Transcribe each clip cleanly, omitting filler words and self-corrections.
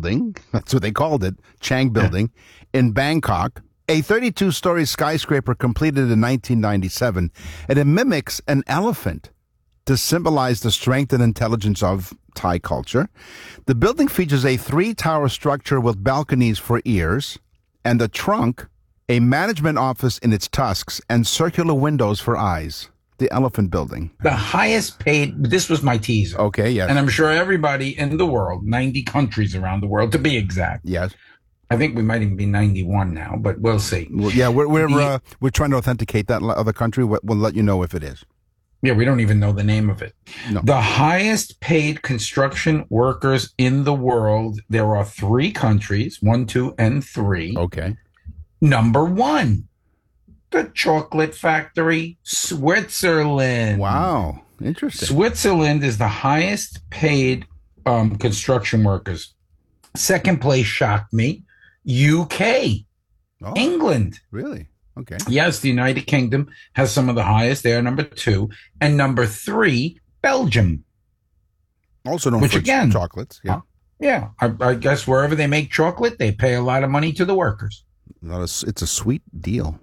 Building, that's what they called it, Chang Building, in Bangkok, a 32-story skyscraper completed in 1997, and it mimics an elephant to symbolize the strength and intelligence of Thai culture. The building features a 3-tower structure with balconies for ears, and the trunk, a management office in its tusks, and circular windows for eyes. The Elephant Building. The highest paid, this was my teaser. Okay, yes. And I'm sure everybody in the world, 90 countries around the world to be exact. Yes. I think we might even be 91 now, but we'll see. Well, yeah, we're trying to authenticate that other country. We'll let you know if it is. Yeah, we don't even know the name of it. No. The highest paid construction workers in the world, there are 3 countries, 1, 2, and 3. Okay. Number 1, the chocolate factory, Switzerland. Wow. Interesting. Switzerland is the highest paid construction workers. Second place shocked me. UK. Oh, England. Really? Okay. Yes, the United Kingdom has some of the highest. They are number 2. And number 3, Belgium. Also known for chocolates. Yeah. Yeah. I guess wherever they make chocolate, they pay a lot of money to the workers. It's a sweet deal.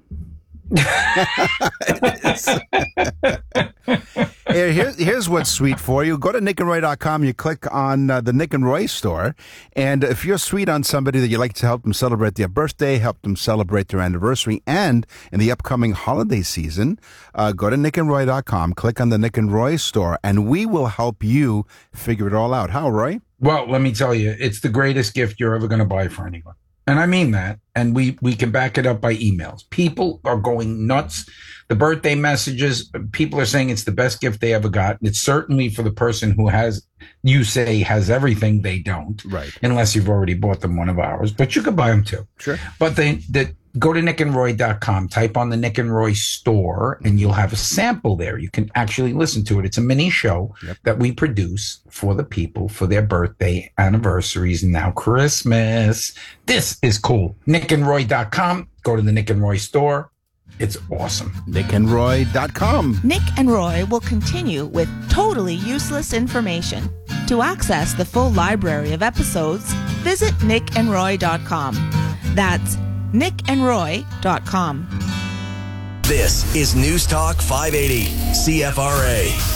Here's what's sweet for you. Go to nickandroy.com. You click on the Nick and Roy store. And if you're sweet on somebody that you like to help them celebrate their birthday, help them celebrate their anniversary, and in the upcoming holiday season, go to nickandroy.com, click on the Nick and Roy store, and we will help you figure it all out. How, Roy? Well, let me tell you, it's the greatest gift you're ever going to buy for anyone. And I mean that. And we can back it up by emails. People are going nuts. The birthday messages, people are saying it's the best gift they ever got. It's certainly for the person who has everything. They don't. Right. Unless you've already bought them one of ours. But you could buy them too. Sure. But go to nickandroy.com, type on the Nick and Roy store, and you'll have a sample there. You can actually listen to it. It's a mini show that we produce for the people for their birthday, anniversaries, and now Christmas. This is cool. nickandroy.com. Go to the Nick and Roy store. It's awesome. nickandroy.com. Nick and Roy will continue with totally useless information. To access the full library of episodes, visit nickandroy.com. That's nickandroy.com. This is News Talk 580, CFRA.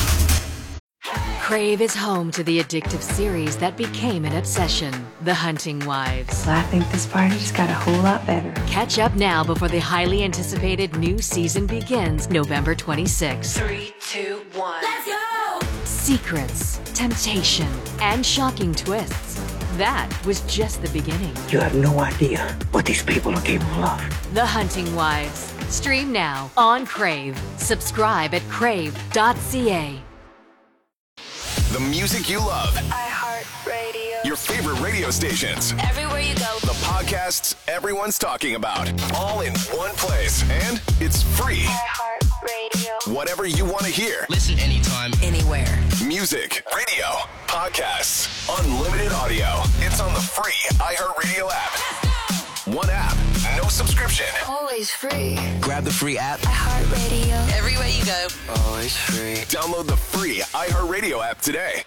Crave is home to the addictive series that became an obsession, The Hunting Wives. Well, I think this party just got a whole lot better. Catch up now before the highly anticipated new season begins November 26th. 3, 2, 1. Let's go! Secrets, temptation, and shocking twists. That was just the beginning. You have no idea what these people are capable of. The Hunting Wives. Stream now on Crave. Subscribe at crave.ca. The music you love. iHeartRadio. Your favorite radio stations. Everywhere you go. The podcasts everyone's talking about. All in one place. And it's free. iHeartRadio. Whatever you want to hear. Listen anytime, Anywhere. Music, radio, podcasts, unlimited audio. It's on the free iHeartRadio app. One app, no subscription. Always free. grab the free app. iHeartRadio. Everywhere you go. Always free. Download the free iHeartRadio app today.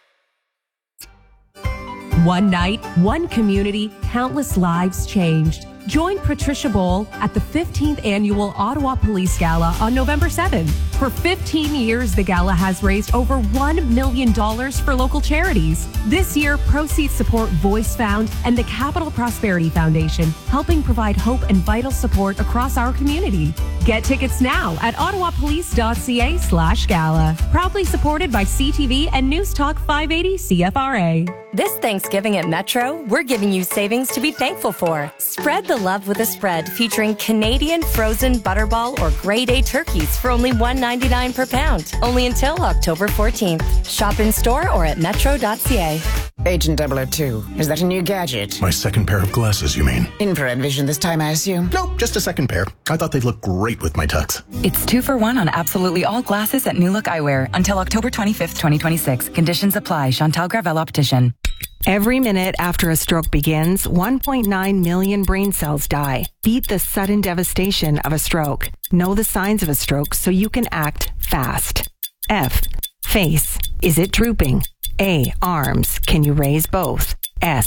One night, one community, countless lives changed. Join Patricia Bowl at the 15th Annual Ottawa Police Gala on November 7th. For 15 years, the gala has raised over $1 million for local charities. This year, proceeds support Voice Found and the Capital Prosperity Foundation, helping provide hope and vital support across our community. Get tickets now at ottawapolice.ca/gala. Proudly supported by CTV and News Talk 580 CFRA. This Thanksgiving at Metro, we're giving you savings to be thankful for. Spread the love with a spread featuring Canadian frozen butterball or grade A turkeys for only $1.99 per pound. Only until October 14th. Shop in store or at metro.ca. Agent 002, is that a new gadget? My second pair of glasses, you mean? Infrared vision this time, I assume? Nope, just a second pair. I thought they'd look great with my tux. It's 2 for 1 on absolutely all glasses at New Look Eyewear until October 25th, 2026. Conditions apply. Chantal Gravel Optician. Every minute after a stroke begins, 1.9 million brain cells die. Beat the sudden devastation of a stroke. Know the signs of a stroke so you can act fast. F. Face. Is it drooping? A. Arms. Can you raise both? S.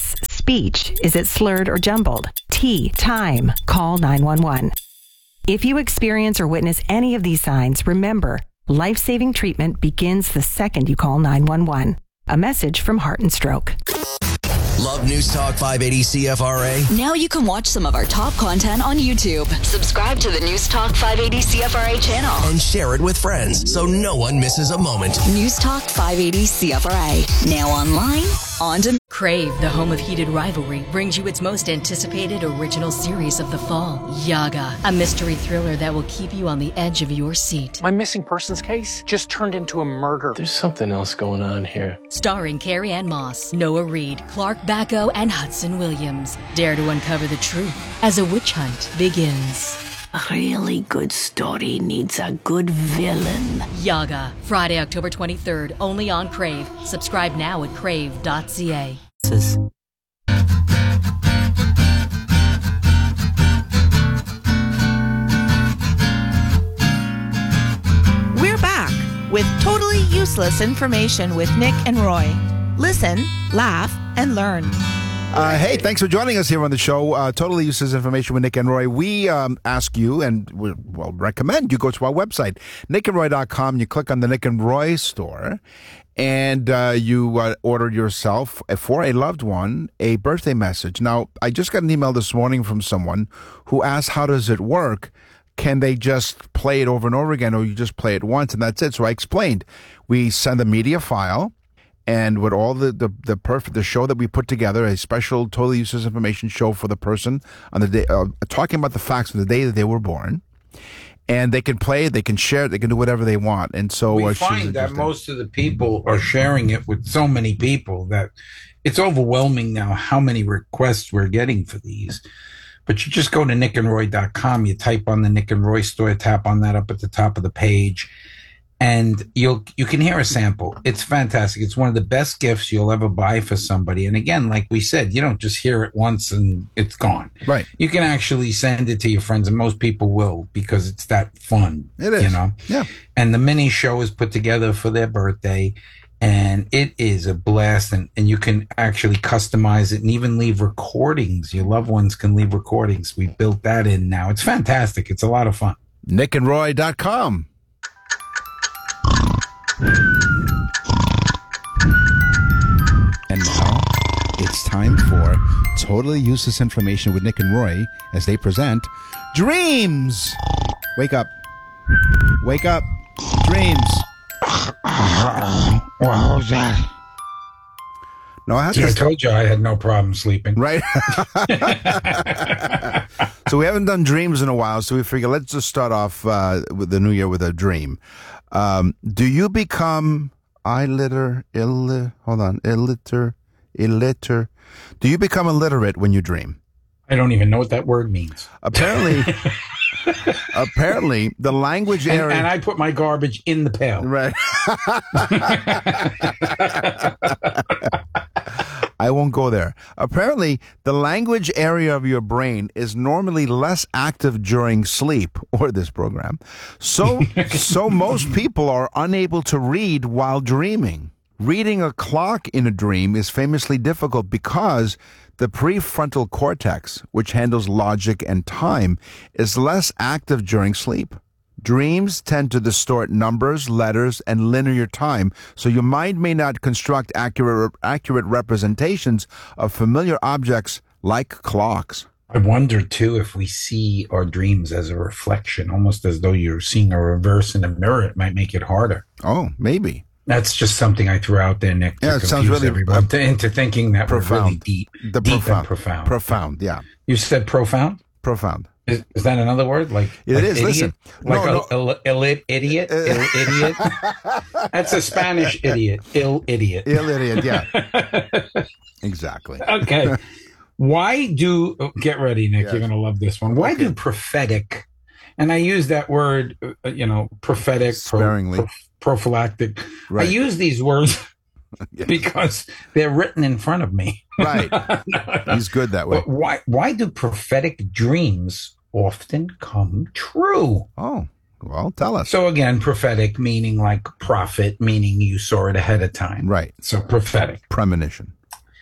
Speech, is it slurred or jumbled? T, time, call 911. If you experience or witness any of these signs, remember, life-saving treatment begins the second you call 911. A message from Heart and Stroke. Love News Talk 580 CFRA? Now you can watch some of our top content on YouTube. Subscribe to the News Talk 580 CFRA channel. And share it with friends so no one misses a moment. News Talk 580 CFRA. Now online, on demand. Crave, the home of heated rivalry, brings you its most anticipated original series of the fall, Yaga, a mystery thriller that will keep you on the edge of your seat. My missing persons case just turned into a murder. There's something else going on here. Starring Carrie Ann Moss, Noah Reid, Clark Bacco, and Hudson Williams. Dare to uncover the truth as a witch hunt begins. A really good story needs a good villain. Yaga, Friday, October 23rd, only on Crave. Subscribe now at crave.ca. We're back with totally useless information with Nick and Roy. Listen, laugh, and learn. Hey, thanks for joining us here on the show. Totally useless information with Nick and Roy. We ask you and recommend you go to our website, nickandroy.com. You click on the Nick and Roy store, and you order yourself, for a loved one, a birthday message. Now, I just got an email this morning from someone who asked, how does it work? Can they just play it over and over again, or you just play it once and that's it? So I explained. We send a media file, and with all the show that we put together, a special totally useless information show for the person on the day, talking about the facts of the day that they were born. And they can play it, they can share it, they can do whatever they want. And so we find that most of the people are sharing it with so many people that it's overwhelming now how many requests we're getting for these. But you just go to nickandroy.com, you type on the Nick and Roy store, tap on that up at the top of the page, and you can hear a sample. It's fantastic. It's one of the best gifts you'll ever buy for somebody. And again, like we said, you don't just hear it once and it's gone. Right. You can actually send it to your friends, and most people will, because it's that fun. It is. You know? Yeah. And the mini show is put together for their birthday, and it is a blast. And you can actually customize it and even leave recordings. Your loved ones can leave recordings. We built that in now. It's fantastic. It's a lot of fun. nickandroy.com. And now it's time for totally useless information with Nick and Roy as they present Dreams. Wake up. Wake up. Dreams. What was that? No, I told you I had no problem sleeping. Right. So we haven't done dreams in a while, so we figure let's just start off with the new year with a dream. Do you become illiterate? Do you become illiterate when you dream? I don't even know what that word means. Apparently, the language area. And I put my garbage in the pail. Right. I won't go there. Apparently, the language area of your brain is normally less active during sleep or this program. So most people are unable to read while dreaming. Reading a clock in a dream is famously difficult because the prefrontal cortex, which handles logic and time, is less active during sleep. Dreams tend to distort numbers, letters, and linear time, so your mind may not construct accurate representations of familiar objects like clocks. I wonder, too, if we see our dreams as a reflection, almost as though you're seeing a reverse in a mirror. It might make it harder. Oh, maybe. That's just something I threw out there, Nick. Yeah, it sounds really into thinking that profound. We're really deep. Profound. And profound. Profound, yeah. You said profound? Profound. Is that another word? Like it is. Idiot? Listen, idiot. Idiot. That's a Spanish idiot. Idiot. Idiot. Yeah. Exactly. Okay. Why do get ready, Nick? Yes. You're going to love this one. Why do prophetic? And I use that word, prophetic, sparingly, prophylactic. Right. I use these words because they're written in front of me. Right. He's good that way. But why do prophetic dreams often come true? Oh, well, tell us. So again, prophetic meaning like prophet, meaning you saw it ahead of time. Right. So prophetic. Premonition.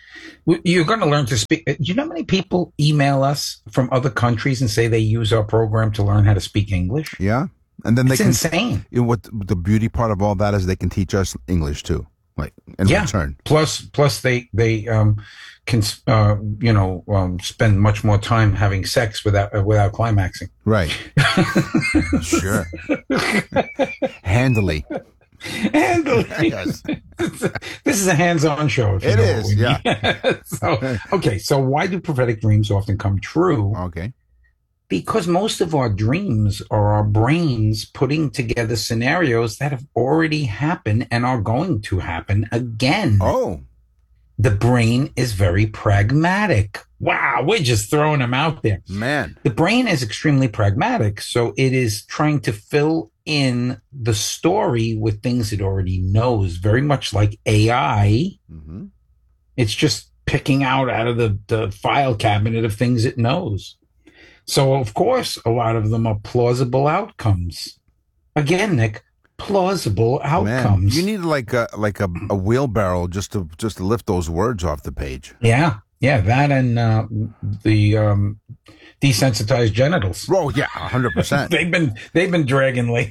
You're going to learn to speak. Do you know how many people email us from other countries and say they use our program to learn how to speak English? Yeah. And then it's insane. You know, what the beauty part of all that is they can teach us English too, like in return. Plus they can spend much more time having sex without climaxing. Right. Sure. Handily. Yes. This is a hands-on show. It is. Yeah. So why do prophetic dreams often come true? Okay. Because most of our dreams are our brains putting together scenarios that have already happened and are going to happen again. Oh. The brain is very pragmatic. Wow, we're just throwing them out there. Man. The brain is extremely pragmatic, so it is trying to fill in the story with things it already knows, very much like AI. Mm-hmm. It's just picking out of the file cabinet of things it knows. So, of course, a lot of them are plausible outcomes. Again, Nick, plausible outcomes. Man, you need like a wheelbarrow just to lift those words off the page. Yeah, that and the desensitized genitals. Oh yeah, 100%. they've been dragging late.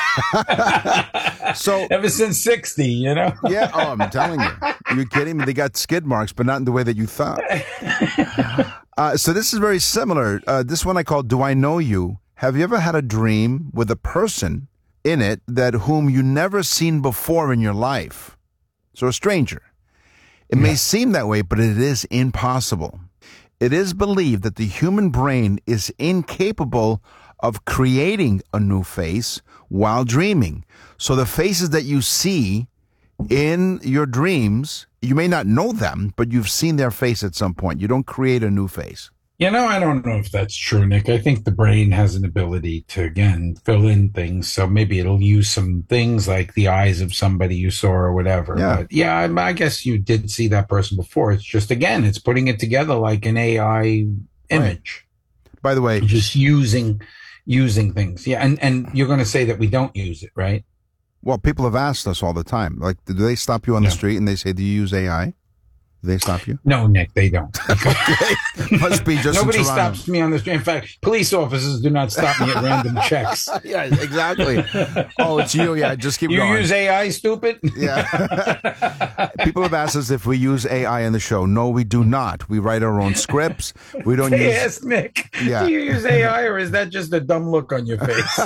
So ever since 60, you know. Yeah. Oh, I'm telling you. You're kidding me? They got skid marks, but not in the way that you thought. So this is very similar. This one I call "Do I Know You?" Have you ever had a dream with a person in it that whom you never seen before in your life? So a stranger. It may seem that way, but it is impossible. It is believed that the human brain is incapable of creating a new face while dreaming. So the faces that you see in your dreams, you may not know them, but you've seen their face at some point. You don't create a new face. You know, I don't know if that's true, Nick. I think the brain has an ability to, again, fill in things. So maybe it'll use some things like the eyes of somebody you saw or whatever. Yeah. But yeah, I guess you did see that person before. It's just, again, it's putting it together like an AI image. Right. By the way, just using things. Yeah. And you're going to say that we don't use it, right? Well, people have asked us all the time. Like, do they stop you on the street and they say, do you use AI? Do they stop you? No, Nick, they don't. Okay. Must be just Nobody stops me on the street. In fact, police officers do not stop me at random checks. Yeah, exactly. Oh, it's you. Yeah, just keep going. You use AI, stupid? Yeah. People have asked us if we use AI in the show. No, we do not. We write our own scripts. We don't use... Yes, Nick. Yeah. Do you use AI or is that just a dumb look on your face?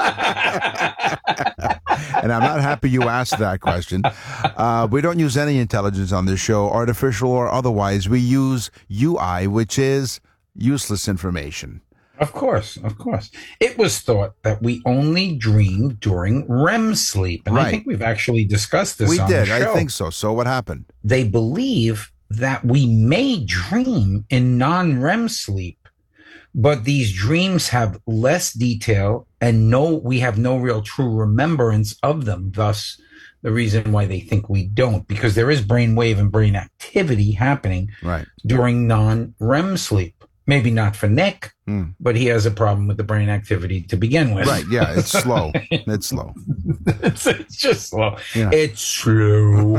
And I'm not happy you asked that question. We don't use any intelligence on this show, artificial or otherwise. We use UI, which is useless information. Of course. It was thought that we only dream during REM sleep. And I think we've actually discussed this on the show. I think so. So what happened? They believe that we may dream in non-REM sleep, but these dreams have less detail and we have no real true remembrance of them. Thus, the reason why they think we don't, because there is brainwave and brain activity happening during non-REM sleep. Maybe not for Nick, but he has a problem with the brain activity to begin with. Right, yeah, it's slow. It's slow. It's just slow. Yeah. It's true.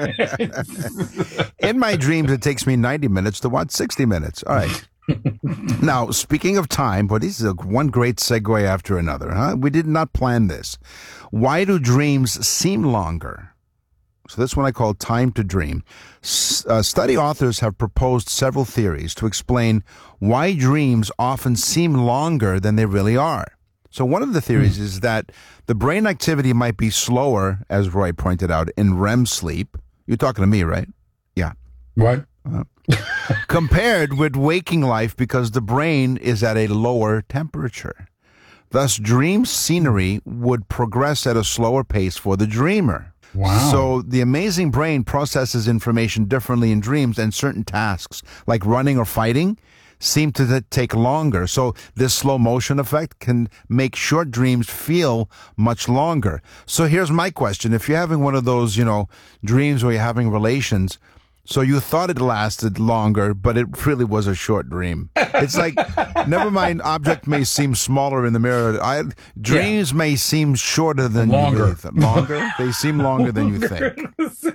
In my dreams, it takes me 90 minutes to watch 60 minutes. All right. Now, speaking of time, but this is one great segue after another, huh? We did not plan this. Why do dreams seem longer? So this one I call time to dream. Study authors have proposed several theories to explain why dreams often seem longer than they really are. So one of the theories is that the brain activity might be slower, as Roy pointed out, in REM sleep. You're talking to me, right? Yeah. What? Compared with waking life because the brain is at a lower temperature. Thus, dream scenery would progress at a slower pace for the dreamer. Wow. So the amazing brain processes information differently in dreams, and certain tasks, like running or fighting, seem to take longer. So this slow motion effect can make short dreams feel much longer. So here's my question. If you're having one of those, dreams where you're having relations, so you thought it lasted longer, but it really was a short dream. It's like, never mind, object may seem smaller in the mirror. Dreams may seem shorter than longer. you really think. Longer? They seem longer than you think.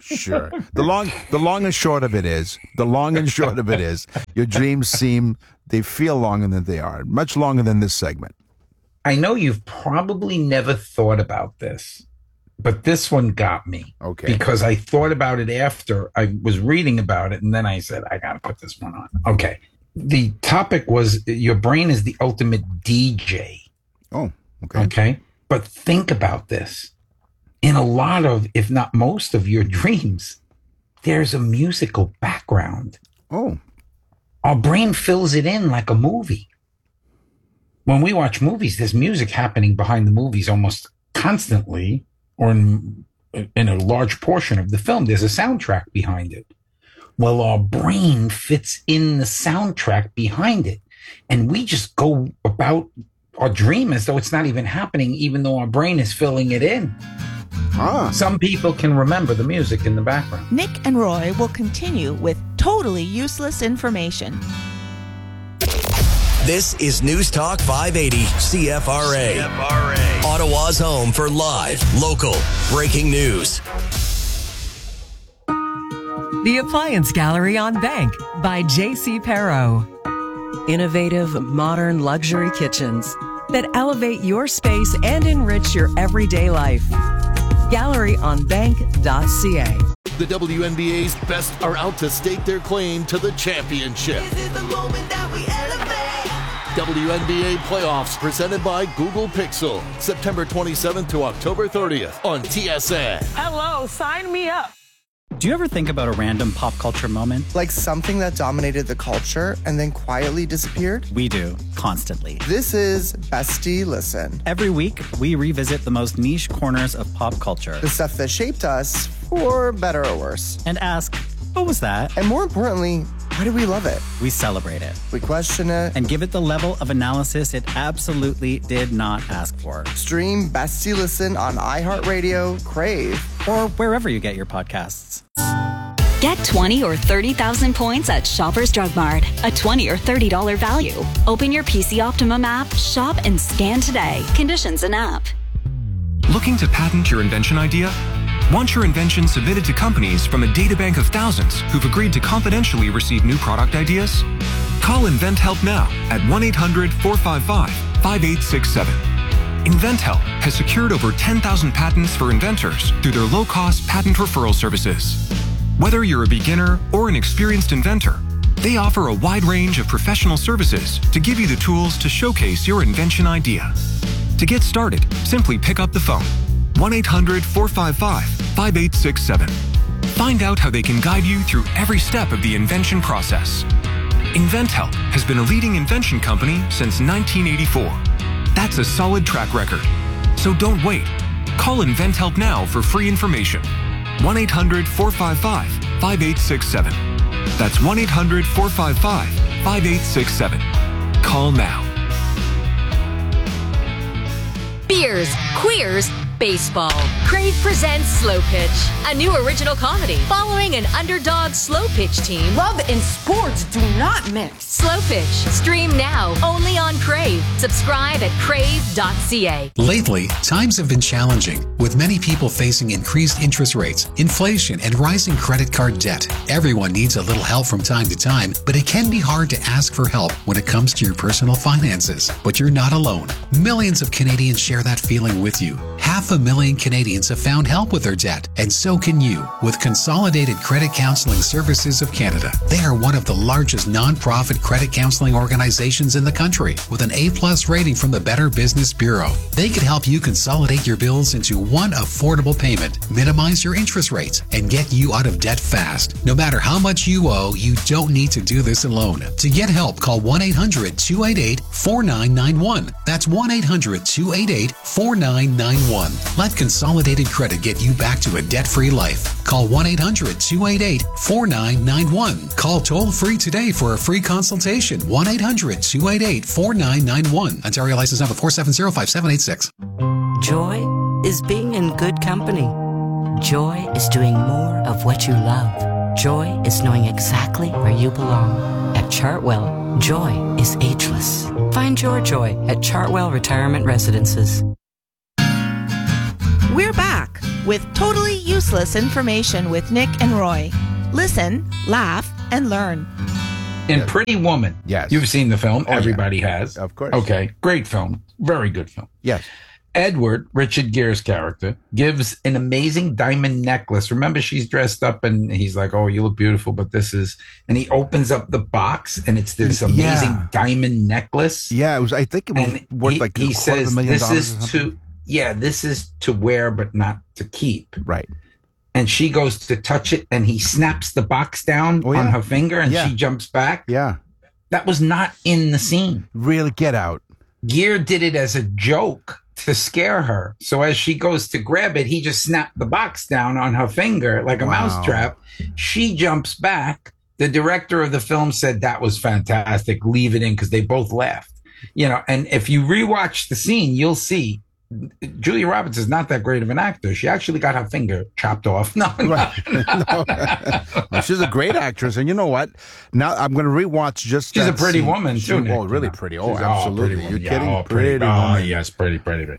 Sure. The long and short of it is, your dreams they feel longer than they are, much longer than this segment. I know you've probably never thought about this, but this one got me. Okay. Because I thought about it after I was reading about it, and then I said, I got to put this one on. Okay. The topic was your brain is the ultimate DJ. Oh, okay. Okay. But think about this. In a lot of, if not most of your dreams, there's a musical background. Oh. Our brain fills it in like a movie. When we watch movies, there's music happening behind the movies almost constantly, or in a large portion of the film, there's a soundtrack behind it. Well, our brain fits in the soundtrack behind it. And we just go about our dream as though it's not even happening, even though our brain is filling it in. Some people can remember the music in the background. Nick and Roy will continue with totally useless information. This is News Talk 580 CFRA. Ottawa's home for live, local, breaking news. The Appliance Gallery on Bank by J.C. Perro. Innovative, modern luxury kitchens that elevate your space and enrich your everyday life. GalleryOnBank.ca. The WNBA's best are out to stake their claim to the championship. This is the moment that we elevate. WNBA playoffs presented by Google Pixel. September 27th to October 30th on TSN. Hello, sign me up. Do you ever think about a random pop culture moment? Like something that dominated the culture and then quietly disappeared? We do, constantly. This is Bestie Listen. Every week, we revisit the most niche corners of pop culture. The stuff that shaped us, for better or worse. And ask, what was that? And more importantly, why do we love it? We celebrate it. We question it. And give it the level of analysis it absolutely did not ask for. Stream Bestie Listen on iHeartRadio, Crave, or wherever you get your podcasts. Get 20 or 30,000 points at Shoppers Drug Mart. A $20 or $30 value. Open your PC Optimum app, shop, and scan today. Conditions in app. Looking to patent your invention idea? Want your invention submitted to companies from a databank of thousands who've agreed to confidentially receive new product ideas? Call InventHelp now at 1-800-455-5867. InventHelp has secured over 10,000 patents for inventors through their low-cost patent referral services. Whether you're a beginner or an experienced inventor, they offer a wide range of professional services to give you the tools to showcase your invention idea. To get started, simply pick up the phone. 1-800-455-5867. Find out how they can guide you through every step of the invention process. InventHelp has been a leading invention company since 1984. That's a solid track record. So don't wait. Call InventHelp now for free information. 1-800-455-5867. That's 1-800-455-5867. Call now. Beers, queers, baseball. Crave presents Slow Pitch, a new original comedy following an underdog slow pitch team. Love and sports do not mix. Slow Pitch, stream now only on Crave. Subscribe at crave.ca. Lately, times have been challenging, with many people facing increased interest rates, inflation, and rising credit card debt. Everyone needs a little help from time to time, but it can be hard to ask for help when it comes to your personal finances. But you're not alone. Millions of Canadians share that feeling with you. 500,000 Canadians have found help with their debt, and so can you with Consolidated Credit Counseling Services of Canada. They are one of the largest non-profit credit counseling organizations in the country with an A+ rating from the Better Business Bureau. They could help you consolidate your bills into one affordable payment, minimize your interest rates, and get you out of debt fast. No matter how much you owe, you don't need to do this alone. To get help, call 1-800-288-4991. That's 1-800-288-4991. Let Consolidated Credit get you back to a debt-free life. Call 1-800-288-4991. Call toll-free today for a free consultation. 1-800-288-4991. Ontario license number 4705786. Joy is being in good company. Joy is doing more of what you love. Joy is knowing exactly where you belong. At Chartwell, joy is ageless. Find your joy at Chartwell Retirement Residences. We're back. with totally useless information with Nick and Roy. Listen, laugh, and learn. In Pretty Woman. Yes. You've seen the film. Oh, Everybody has. Of course. Okay. Great film. Very good film. Yes. Edward, Richard Gere's character, gives an amazing diamond necklace. Remember, she's dressed up and he's like, oh, you look beautiful, but this is... And he opens up the box and it's this amazing diamond necklace. Yeah, it was. I think it was worth like he says, this is to... this is to wear, but not to keep. Right. And she goes to touch it and he snaps the box down on her finger and she jumps back. Yeah. That was not in the scene. Really, get out. Gere did it as a joke to scare her. So as she goes to grab it, he just snapped the box down on her finger like a mousetrap. She jumps back. The director of the film said that was fantastic. Leave it in, because they both laughed. You know, and if you rewatch the scene, you'll see Julia Roberts is not that great of an actor. She actually got her finger chopped off. No. Well, she's a great actress, and you know what? Now I'm going to rewatch just. She's a pretty scene. woman too. Nick, oh, really pretty. Oh, she's absolutely. Pretty You're woman. kidding? Yeah, pretty woman. Oh, yes, pretty.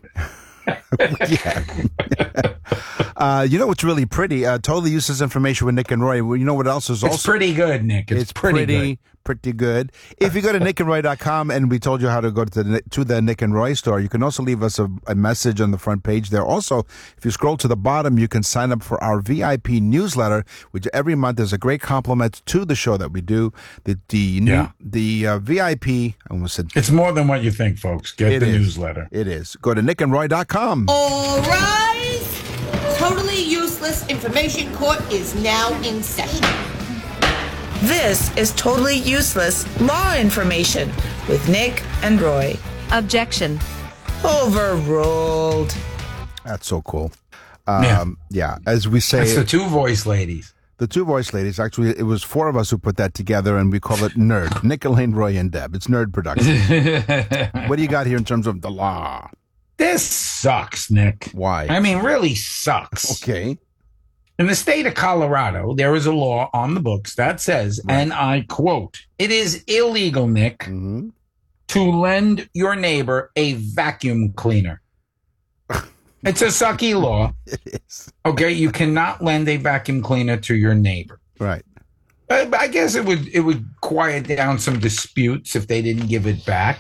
You know what's really pretty? Totally useless information with Nick and Roy. Well, you know what else is also? It's pretty good, Nick. It's pretty good. If you go to nickandroy.com, and we told you how to go to the Nick and Roy store, you can also leave us a message on the front page there. Also, if you scroll to the bottom, you can sign up for our VIP newsletter, which every month is a great compliment to the show that we do. The VIP, I almost said. It's more than what you think, folks. Get the newsletter. It is. Go to nickandroy.com. All rise. Totally Useless Information Court is now in session. This is Totally Useless Law Information with Nick and Roy. Objection. Overruled. That's so cool. Yeah, as we say... It's the Two Voice Ladies. The Two Voice Ladies. Actually, it was four of us who put that together, and we call it NERD. Nick, Elaine, Roy, and Deb. It's Nerd Production. What do you got here in terms of the law? This sucks, Nick. Why? I mean, really sucks. Okay. In the state of Colorado, there is a law on the books that says, and I quote, it is illegal, Nick, to lend your neighbor a vacuum cleaner. It's a sucky law. It is. Okay, you cannot lend a vacuum cleaner to your neighbor. Right. I guess it would quiet down some disputes if they didn't give it back.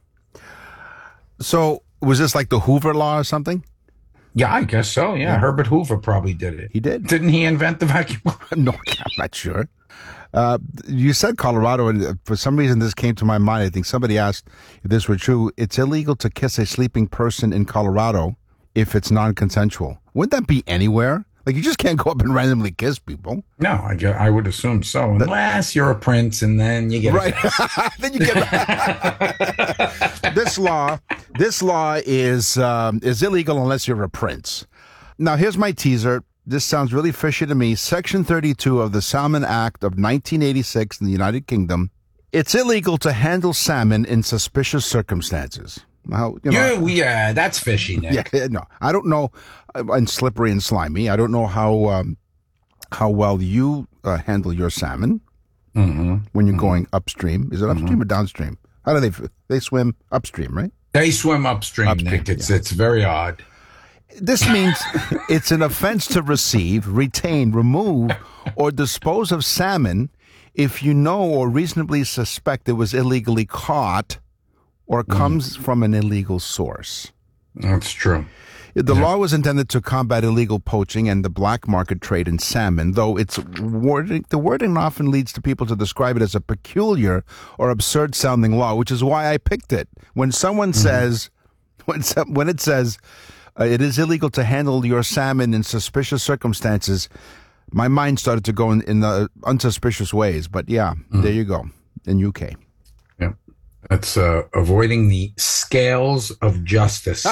So, was this like the Hoover law or something? Yeah, I guess so. Yeah, Herbert Hoover probably did it. He did. Didn't he invent the vacuum? No, I'm not sure. You said Colorado, and for some reason this came to my mind. I think somebody asked if this were true. It's illegal to kiss a sleeping person in Colorado if it's non-consensual. Wouldn't that be anywhere? Like, you just can't go up and randomly kiss people. No, I would assume so. Unless you're a prince, and then you get right. Then you get this law is illegal unless you're a prince. Now, here's my teaser. This sounds really fishy to me. Section 32 of the Salmon Act of 1986 in the United Kingdom. It's illegal to handle salmon in suspicious circumstances. How, yeah, that's fishy, Nick. Yeah, no, I don't know. And slippery and slimy. I don't know how well you handle your salmon when you're going upstream. Is it upstream or downstream? How do they swim upstream, right? They swim upstream, Nick. It's very odd. This means it's an offense to receive, retain, remove, or dispose of salmon if you know or reasonably suspect it was illegally caught or comes from an illegal source. That's true. The law was intended to combat illegal poaching and the black market trade in salmon, though the wording often leads to people to describe it as a peculiar or absurd-sounding law, which is why I picked it. When someone says, when it says it is illegal to handle your salmon in suspicious circumstances, my mind started to go in the unsuspicious ways. But yeah, there you go, in UK. Yeah. That's avoiding the scales of justice.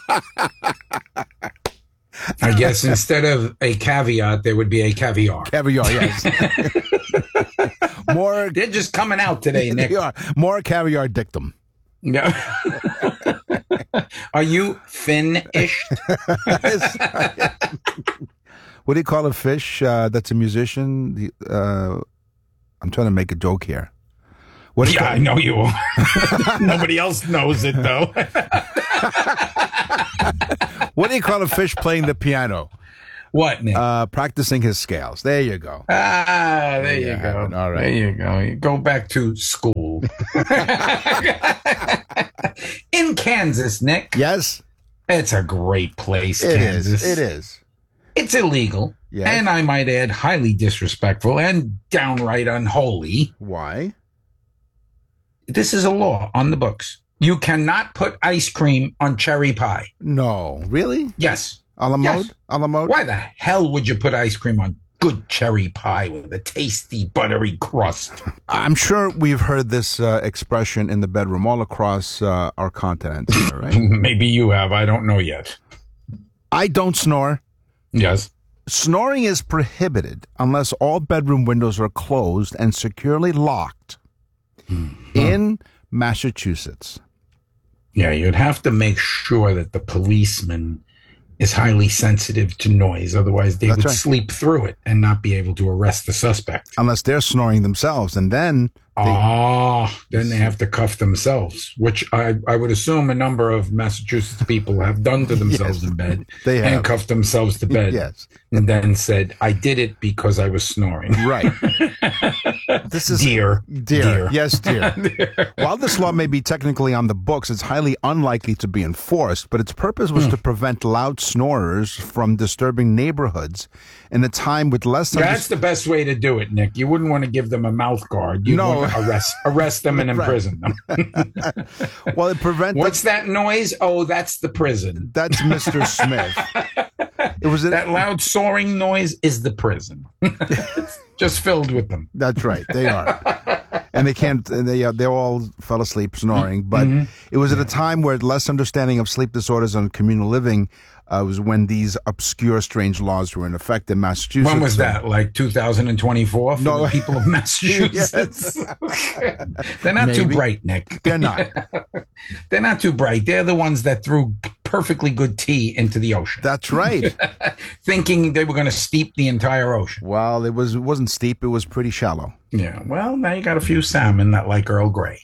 I guess instead of a caveat, there would be a caviar. Caviar, yes. More. They're just coming out today, Nick. More caviar dictum. Yeah. Are you finished? What do you call a fish that's a musician? I'm trying to make a joke here. I know you will. Nobody else knows it, though. What do you call a fish playing the piano? What, Nick? Practicing his scales. There you go. There you go. All right. There you go. You go back to school. In Kansas, Nick. Yes. It's a great place, It Kansas. is. It is. It's illegal. Yes. And I might add, highly disrespectful and downright unholy. Why? This is a law on the books. You cannot put ice cream on cherry pie. No. Really? Yes. A la mode? Yes. A la mode? Why the hell would you put ice cream on good cherry pie with a tasty, buttery crust? I'm sure we've heard this expression in the bedroom all across our continent, right? Maybe you have. I don't know yet. I don't snore. Yes. Snoring is prohibited unless all bedroom windows are closed and securely locked in Massachusetts. Yeah, you'd have to make sure that the policeman is highly sensitive to noise. Otherwise, they would sleep through it and not be able to arrest the suspect. Unless they're snoring themselves, and then then they have to cuff themselves, which I would assume a number of Massachusetts people have done to themselves in bed. They have. Handcuffed themselves to bed. Yes. And then said, I did it because I was snoring. Right. This is Dear. Yes, dear. While this law may be technically on the books, it's highly unlikely to be enforced, but its purpose was to prevent loud snorers from disturbing neighborhoods in a time with less That's the best way to do it, Nick. You wouldn't want to give them a mouth guard. You want to arrest them and imprison them. Well, it prevents... What's that noise? Oh, that's the prison. That's Mr. Smith. It was that loud soaring noise is the prison. It's just filled with them. That's right. They are. And they can't, they all fell asleep snoring. But it was at a time where less understanding of sleep disorders and communal living was when these obscure, strange laws were in effect in Massachusetts. When was that? Like 2024 for the people of Massachusetts? They're not too bright, Nick. They're not. They're not too bright. They're the ones that threw perfectly good tea into the ocean. That's right. Thinking they were going to steep the entire ocean. Well, it wasn't steep. It was pretty shallow. Yeah. Well, now you got a few salmon that like Earl Grey.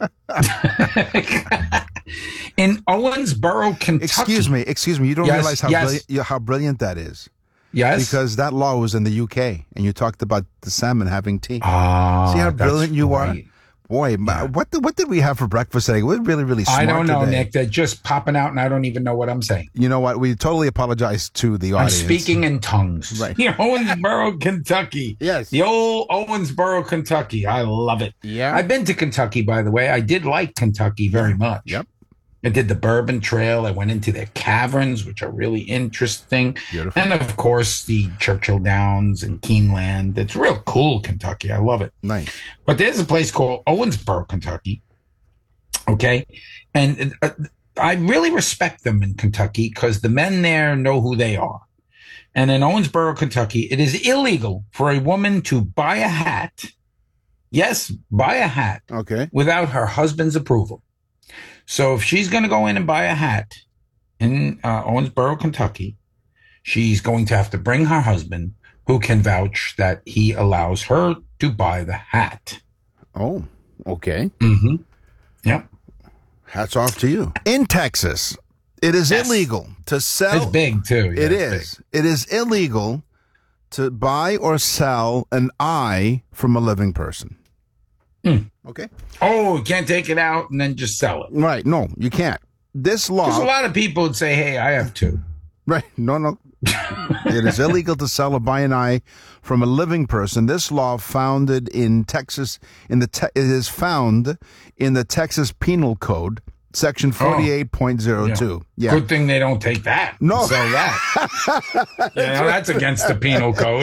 In Owensboro, Kentucky. Excuse me. You don't realize how brilliant that is. Yes. Because that law was in the UK, and you talked about the salmon having tea. Oh, see how brilliant you are? right. Boy, what did we have for breakfast today? We're really, really smart I don't know, today. Nick. They're just popping out, and I don't even know what I'm saying. You know what? We totally apologize to the I'm audience. speaking in tongues. Right. Owensboro, Kentucky. Yes. The old Owensboro, Kentucky. I love it. Yeah. I've been to Kentucky, by the way. I did like Kentucky very much. Yep. I did the Bourbon Trail. I went into their caverns, which are really interesting. Beautiful. And, of course, the Churchill Downs and Keeneland. It's real cool, Kentucky. I love it. Nice. But there's a place called Owensboro, Kentucky. Okay? And I really respect them in Kentucky because the men there know who they are. And in Owensboro, Kentucky, it is illegal for a woman to buy a hat. Yes, buy a hat. Okay. Without her husband's approval. So if she's going to go in and buy a hat in Owensboro, Kentucky, she's going to have to bring her husband, who can vouch that he allows her to buy the hat. Oh, okay. Mm-hmm. Yep. Hats off to you. In Texas, it is illegal to sell. It's big, too. Yeah, it is. big. It is illegal to buy or sell an eye from a living person. Okay. Oh, you can't take it out and then just sell it. Right. No, you can't. This law. Because a lot of people would say, hey, I have two. Right. No. It is illegal to sell or buy an eye from a living person. This law founded in Texas, it is found in the Texas Penal Code, Section 48.02. Yeah. Good thing they don't take that. No. Sell that. That's against the penal code.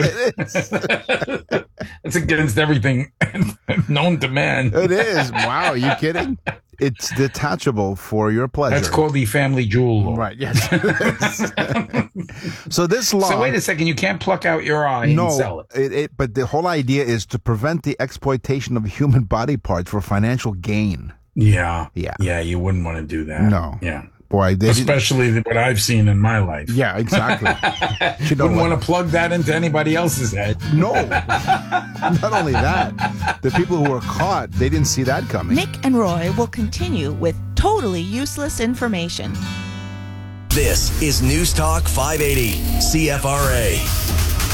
It's against everything known to man. It is. Wow. Are you kidding? It's detachable for your pleasure. That's called the family jewel law. Right. Yes. So this law. So wait a second. You can't pluck out your eye and sell it. But the whole idea is to prevent the exploitation of human body parts for financial gain. Yeah. You wouldn't want to do that. No. Yeah. Boy, especially what I've seen in my life. Yeah, exactly. You wouldn't want to plug that into anybody else's head. No. Not only that, the people who were caught, they didn't see that coming. Nick and Roy will continue with totally useless information. This is News Talk 580, CFRA.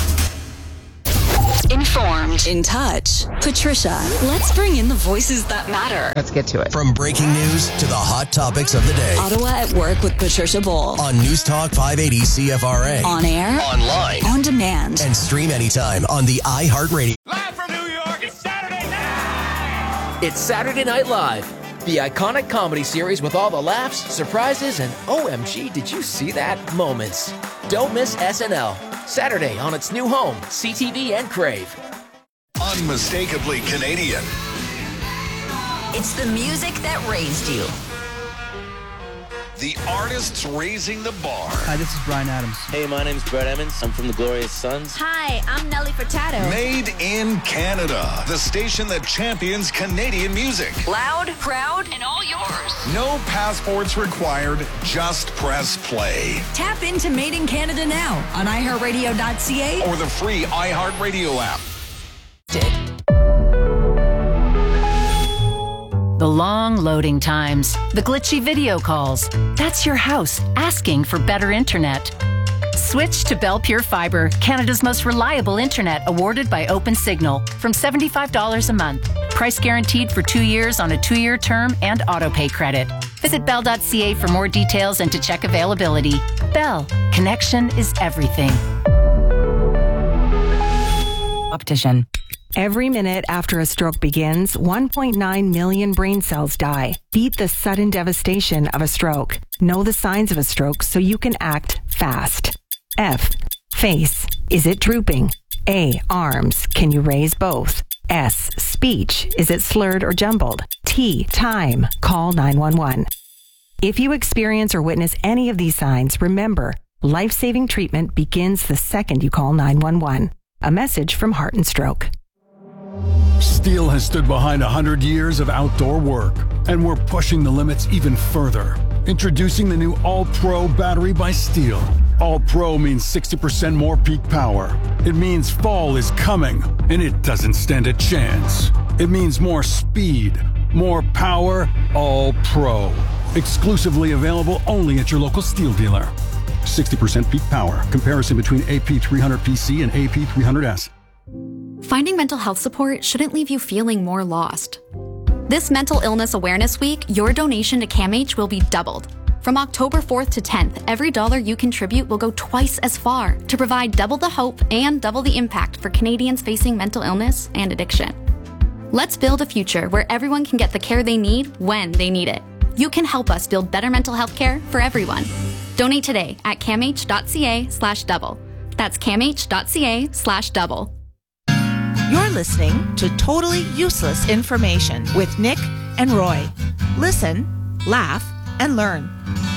Informed, in touch. Patricia, let's bring in the voices that matter. Let's get to it. From breaking news to the hot topics of the day. Ottawa at Work with Patricia Bull. On News Talk 580 CFRA. On air. Online. On demand. And stream anytime on the iHeartRadio. Live from New York, it's Saturday night! It's Saturday Night Live, the iconic comedy series with all the laughs, surprises, and OMG, did you see that? Moments. Don't miss SNL. Saturday on its new home, CTV and Crave. Unmistakably Canadian. It's the music that raised you. The artists raising the bar. Hi, this is Bryan Adams. Hey, my name's Brett Emmons. I'm from the Glorious Sons. Hi, I'm Nelly Furtado. Made in Canada. The station that champions Canadian music. Loud, proud, and all yours. No passports required. Just press play. Tap into Made in Canada now on iHeartRadio.ca or the free iHeartRadio app. The long loading times, the glitchy video calls. That's your house asking for better internet. Switch to Bell Pure Fiber, Canada's most reliable internet, awarded by OpenSignal, from $75 a month. Price guaranteed for 2 years on a 2-year term and autopay credit. Visit bell.ca for more details and to check availability. Bell, connection is everything. Optician. Every minute after a stroke begins, 1.9 million brain cells die. Beat the sudden devastation of a stroke. Know the signs of a stroke so you can act fast. F. Face. Is it drooping? A. Arms. Can you raise both? S. Speech. Is it slurred or jumbled? T. Time. Call 911. If you experience or witness any of these signs, remember, life-saving treatment begins the second you call 911. A message from Heart and Stroke. Steel has stood behind 100 years of outdoor work, and we're pushing the limits even further. Introducing the new All-Pro battery by Steel. All-Pro means 60% more peak power. It means fall is coming, and it doesn't stand a chance. It means more speed, more power, All-Pro. Exclusively available only at your local Steel dealer. 60% peak power. Comparison between AP300PC and AP300S. Finding mental health support shouldn't leave you feeling more lost. This Mental Illness Awareness Week, your donation to CAMH will be doubled. From October 4th to 10th, every dollar you contribute will go twice as far to provide double the hope and double the impact for Canadians facing mental illness and addiction. Let's build a future where everyone can get the care they need when they need it. You can help us build better mental health care for everyone. Donate today at camh.ca/double. That's camh.ca/double. You're listening to Totally Useless Information with Nick and Roy. Listen, laugh, and learn.